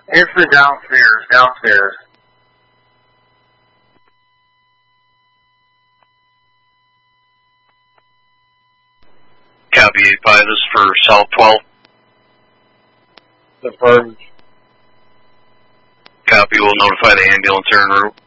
Answer downstairs. Copy 8 Pi, this is for South 12. Confirmed. Copy, we'll notify the ambulance here en route.